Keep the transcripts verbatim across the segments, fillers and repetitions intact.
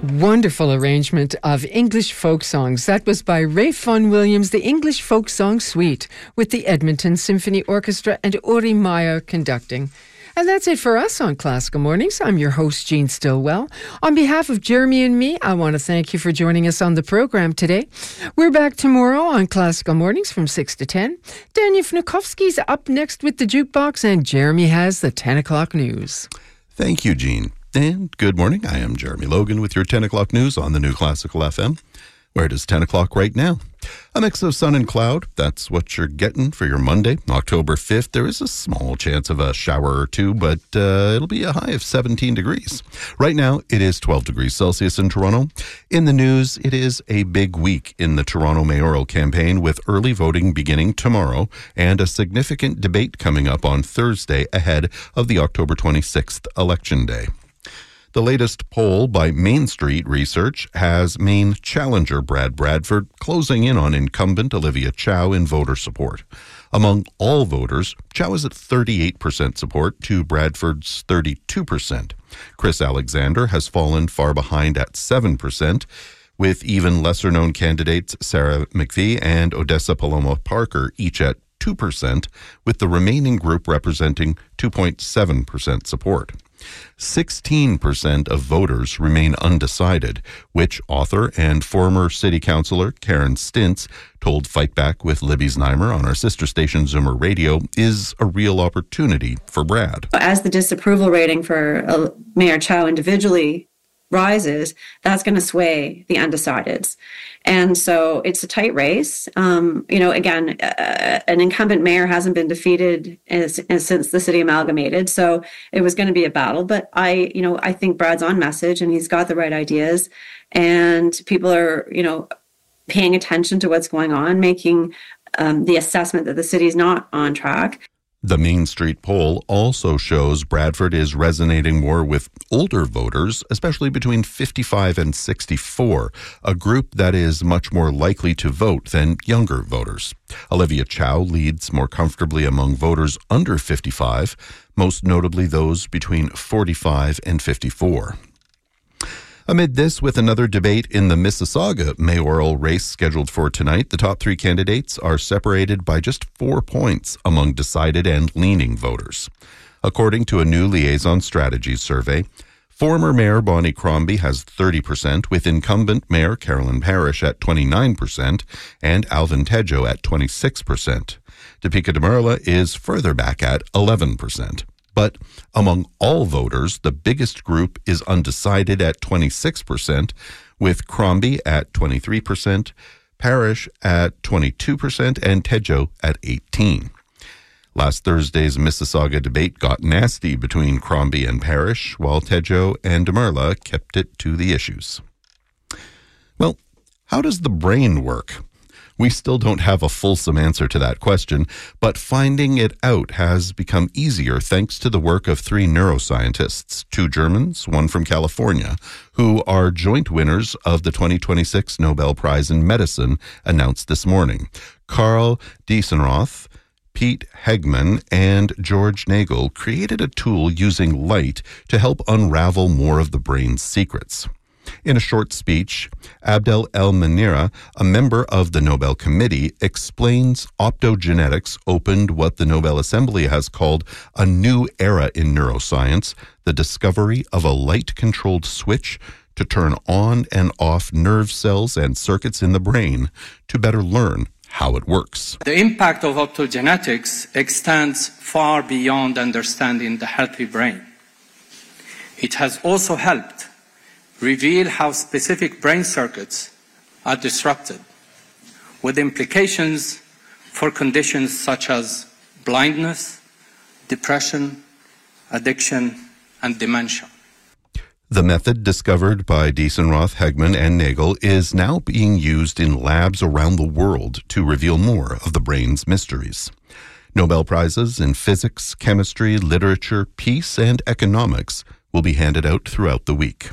Wonderful arrangement of English folk songs. That was by Ray Vaughan Williams, the English Folk Song Suite, with the Edmonton Symphony Orchestra and Uri Meyer conducting. And that's it for us on Classical Mornings. I'm your host, Jean Stillwell. On behalf of Jeremy and me, I want to thank you for joining us on the program today. We're back tomorrow on Classical Mornings from six to ten. Daniel Fnukovsky's up next with the Jukebox, and Jeremy has the ten o'clock news. Thank you, Jean. And good morning. I am Jeremy Logan with your ten o'clock news on the New Classical F M. Where it is ten o'clock right now. A mix of sun and cloud. That's what you're getting for your Monday, October fifth. There is a small chance of a shower or two, but uh, it'll be a high of seventeen degrees. Right now, it is twelve degrees Celsius in Toronto. In the news, it is a big week in the Toronto mayoral campaign, with early voting beginning tomorrow and a significant debate coming up on Thursday ahead of the October twenty-sixth election day. The latest poll by Main Street Research has Maine challenger Brad Bradford closing in on incumbent Olivia Chow in voter support. Among all voters, Chow is at thirty-eight percent support to Bradford's thirty-two percent. Chris Alexander has fallen far behind at seven percent, with even lesser-known candidates Sarah McVie and Odessa Paloma Parker each at two percent, with the remaining group representing two point seven percent support. sixteen percent of voters remain undecided, which author and former city councillor Karen Stintz told Fight Back with Libby Znaimer on our sister station Zoomer Radio is a real opportunity for Brad. As the disapproval rating for uh, Mayor Chow individually rises, that's going to sway the undecideds. And so it's a tight race. Um, you know, again, uh, an incumbent mayor hasn't been defeated as, as since the city amalgamated. So it was going to be a battle. But I, you know, I think Brad's on message and he's got the right ideas. And people are, you know, paying attention to what's going on, making um, the assessment that the city's not on track. The Main Street poll also shows Bradford is resonating more with older voters, especially between fifty-five and sixty-four, a group that is much more likely to vote than younger voters. Olivia Chow leads more comfortably among voters under fifty-five, most notably those between forty-five and fifty-four. Amid this, with another debate in the Mississauga mayoral race scheduled for tonight, the top three candidates are separated by just four points among decided and leaning voters. According to a new Liaison Strategies survey, former Mayor Bonnie Crombie has thirty percent, with incumbent Mayor Carolyn Parrish at twenty-nine percent and Alvin Tejo at twenty-six percent. Topeka Demerla is further back at eleven percent. But among all voters, the biggest group is undecided at twenty-six percent, with Crombie at twenty-three percent, Parrish at twenty-two percent, and Tejo at eighteen percent. Last Thursday's Mississauga debate got nasty between Crombie and Parrish, while Tejo and Demerla kept it to the issues. Well, how does the brain work? We still don't have a fulsome answer to that question, but finding it out has become easier thanks to the work of three neuroscientists, two Germans, one from California, who are joint winners of the twenty twenty-six Nobel Prize in Medicine, announced this morning. Karl Diesenroth, Pete Hegman, and George Nagel created a tool using light to help unravel more of the brain's secrets. In a short speech, Abdel El-Manira, a member of the Nobel Committee, explains optogenetics opened what the Nobel Assembly has called a new era in neuroscience, the discovery of a light-controlled switch to turn on and off nerve cells and circuits in the brain to better learn how it works. The impact of optogenetics extends far beyond understanding the healthy brain. It has also helped reveal how specific brain circuits are disrupted, with implications for conditions such as blindness, depression, addiction, and dementia. The method discovered by Diesenroth, Hegman, and Nagel is now being used in labs around the world to reveal more of the brain's mysteries. Nobel Prizes in physics, chemistry, literature, peace, and economics will be handed out throughout the week.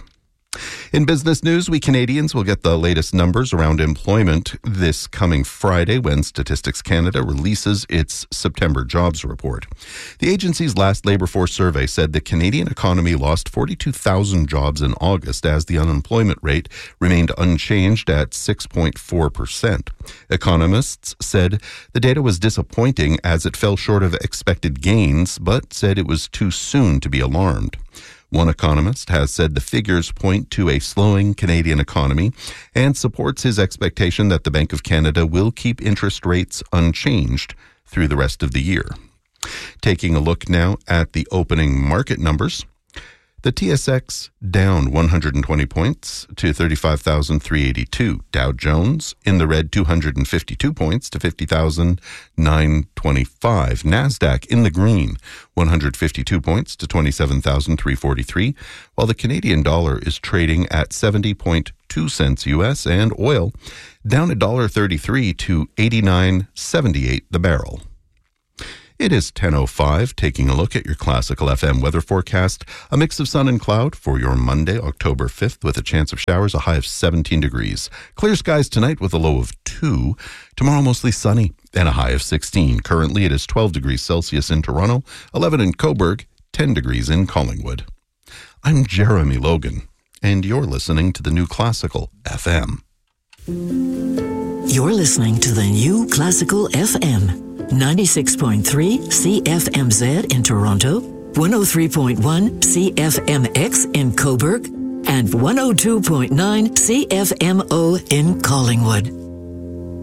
In business news, we Canadians will get the latest numbers around employment this coming Friday when Statistics Canada releases its September jobs report. The agency's last labour force survey said the Canadian economy lost forty-two thousand jobs in August as the unemployment rate remained unchanged at six point four percent. Economists said the data was disappointing as it fell short of expected gains, but said it was too soon to be alarmed. One economist has said the figures point to a slowing Canadian economy and supports his expectation that the Bank of Canada will keep interest rates unchanged through the rest of the year. Taking a look now at the opening market numbers. The T S X down one hundred twenty points to thirty-five thousand three hundred eighty-two. Dow Jones in the red two hundred fifty-two points to fifty thousand nine hundred twenty-five. NASDAQ in the green one hundred fifty-two points to twenty-seven thousand three hundred forty-three, while the Canadian dollar is trading at seventy point two cents U S and oil down one dollar thirty-three to eighty-nine seventy-eight the barrel. It is ten oh five, taking a look at your Classical F M weather forecast. A mix of sun and cloud for your Monday, October fifth, with a chance of showers, a high of seventeen degrees. Clear skies tonight with a low of two. Tomorrow mostly sunny and a high of sixteen. Currently it is twelve degrees Celsius in Toronto, eleven in Cobourg, ten degrees in Collingwood. I'm Jeremy Logan, and you're listening to the New Classical F M. You're listening to the New Classical F M. ninety-six point three C F M Z in Toronto, one oh three point one C F M X in Cobourg, and one oh two point nine C F M O in Collingwood.